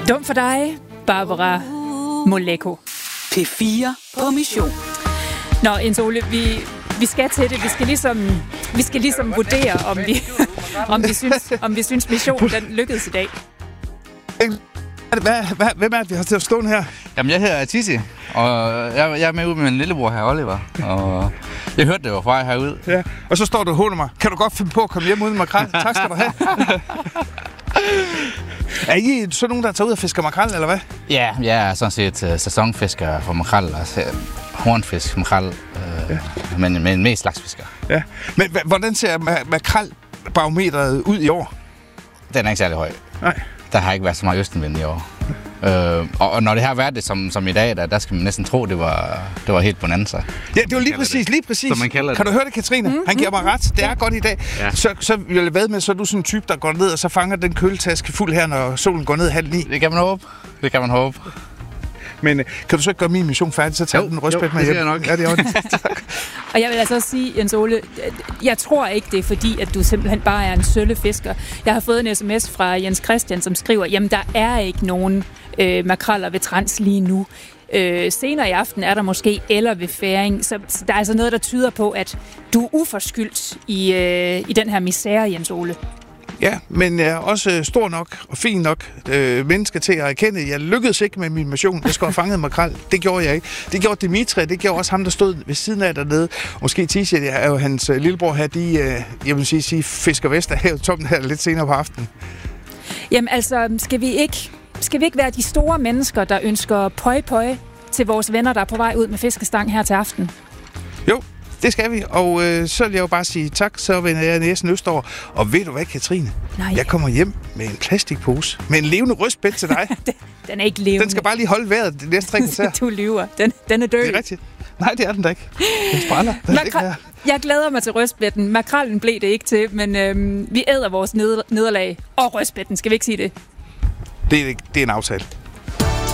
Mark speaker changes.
Speaker 1: Dum for dig, Barbara Moleko.
Speaker 2: P4 på mission.
Speaker 1: Nå, Jens Ole, vi skal til det. Vi skal ligesom vurdere, om vi synes missionen den lykkedes i dag.
Speaker 3: Hvem er det, vi har til at stå her?
Speaker 4: Jamen, jeg hedder Tissi, og jeg er med ude med min lillebror her, Oliver. Og jeg hørte det jo fra herude.
Speaker 3: Ja, og så står du og håner mig. Kan du godt finde på at komme hjem uden makrel? Tak skal du have. Er I så nogen, der tager ud og fisker makrel, eller hvad?
Speaker 4: Ja, jeg er sådan set sæsonfisker for makrel, altså hornfisk, makrel, men mest slagsfisker. Ja,
Speaker 3: men hvordan ser makrelbarometeret ud i år?
Speaker 4: Den er ikke særlig høj. Nej. Der har ikke været så meget østenvind i år. Og når det har været det som i dag, der skal man næsten tro, det var helt bonanza. Ja, det var lige præcis. Som man kalder det.
Speaker 3: Kan du høre det, Katrine? Han giver mig ret. Det er godt i dag. Ja. Så vil jeg ved med, så er du sådan en type, der går ned og så fanger den køletaske fuld her, når solen går ned 8:30.
Speaker 4: Det kan man håbe.
Speaker 3: Men kan du så ikke gøre min mission færdig, så tager den rødspæt med hjem?
Speaker 4: Jo, det
Speaker 3: skal jeg nok. Ja, det er
Speaker 1: Og jeg vil altså også sige, Jens Ole, jeg tror ikke, det er fordi, at du simpelthen bare er en sølle-fisker. Jeg har fået en sms fra Jens Christian, som skriver, jamen der er ikke nogen makreller ved Trans lige nu. Senere i aften er der måske eller ved færing, så der er altså noget, der tyder på, at du er uforskyldt i den her misære, Jens Ole.
Speaker 3: Ja, men jeg er også stor nok og fin nok menneske til at erkende, jeg lykkedes ikke med min mission. Jeg skulle have fanget makrel. Det gjorde jeg ikke. Det gjorde Dimitri, det gjorde også ham, der stod ved siden af dernede. Måske Tisha, det er jo hans lillebror her, jeg vil sige fisker Vesterhavet toppen her lidt senere på aftenen.
Speaker 1: Jamen altså, skal vi ikke være de store mennesker, der ønsker pøj til vores venner, der er på vej ud med fiskestang her til aften?
Speaker 3: Jo. Det skal vi, og så vil jeg jo bare sige tak, så vender jeg næsten østover. Og ved du hvad, Katrine?
Speaker 1: Nej.
Speaker 3: Jeg kommer hjem med en plastikpose med en levende røstbæt til dig.
Speaker 1: Den er ikke levende.
Speaker 3: Den skal bare lige holde vejret de næste 3 kvarter.
Speaker 1: Du lyver. Den er død.
Speaker 3: Det er rigtigt. Nej, det er den da ikke. Den spræller.
Speaker 1: Jeg glæder mig til røstbætten. Makrellen blev det ikke til, men vi æder vores nederlag. Og røstbætten, skal vi ikke sige det?
Speaker 3: Det er en aftale.